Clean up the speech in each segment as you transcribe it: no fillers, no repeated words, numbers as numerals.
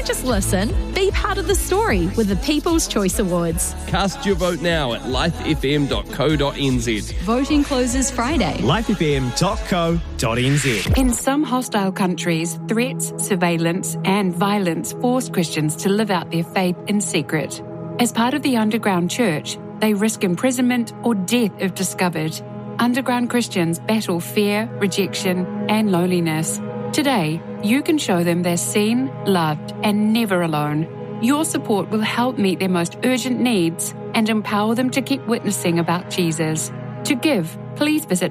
Don't just listen, be part of the story with the People's Choice Awards. Cast your vote now at lifefm.co.nz. Voting closes Friday. lifefm.co.nz. In some hostile countries, threats, surveillance and violence force Christians to live out their faith in secret. As part of the underground church, they risk imprisonment or death if discovered. Underground Christians battle fear, rejection and loneliness. Today, you can show them they're seen, loved and never alone. Your support will help meet their most urgent needs and empower them to keep witnessing about Jesus. To give, please visit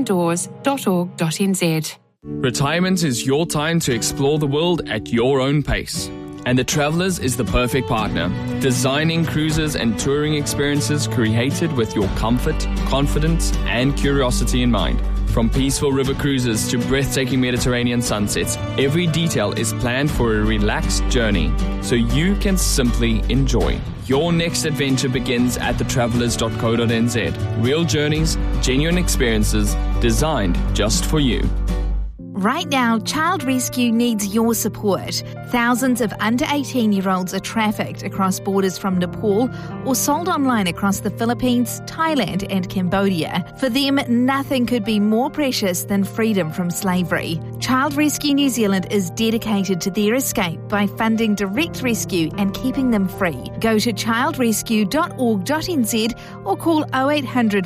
opendoors.org.nz. Retirement is your time to explore the world at your own pace. And the Travellers is the perfect partner, designing cruises and touring experiences created with your comfort, confidence and curiosity in mind. From peaceful river cruises to breathtaking Mediterranean sunsets, every detail is planned for a relaxed journey, so you can simply enjoy. Your next adventure begins at thetravellers.co.nz. Real journeys, genuine experiences, designed just for you. Right now, Child Rescue needs your support. Thousands of under 18-year-olds are trafficked across borders from Nepal or sold online across the Philippines, Thailand and Cambodia. For them, nothing could be more precious than freedom from slavery. Child Rescue New Zealand is dedicated to their escape by funding direct rescue and keeping them free. Go to childrescue.org.nz or call 0800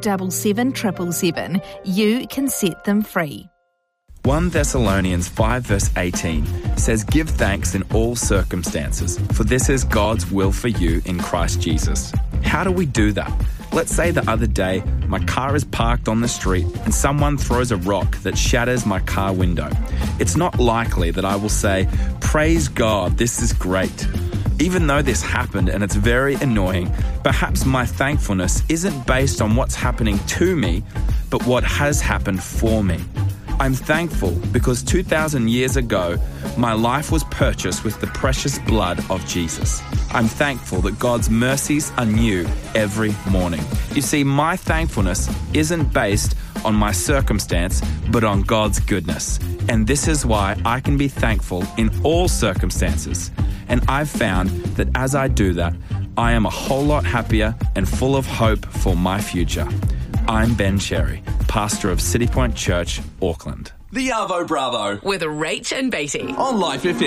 577 777. You can set them free. 1 Thessalonians 5 verse 18 says, "Give thanks in all circumstances, for this is God's will for you in Christ Jesus." How do we do that? Let's say the other day, my car is parked on the street and someone throws a rock that shatters my car window. It's not likely that I will say, "Praise God, this is great." Even though this happened and it's very annoying, perhaps my thankfulness isn't based on what's happening to me, but what has happened for me. I'm thankful because 2,000 years ago, my life was purchased with the precious blood of Jesus. I'm thankful that God's mercies are new every morning. You see, my thankfulness isn't based on my circumstance, but on God's goodness. And this is why I can be thankful in all circumstances. And I've found that as I do that, I am a whole lot happier and full of hope for my future. I'm Ben Cherry, pastor of City Point Church, Auckland. The Arvo Bravo with Rach and Beatty on Life FM.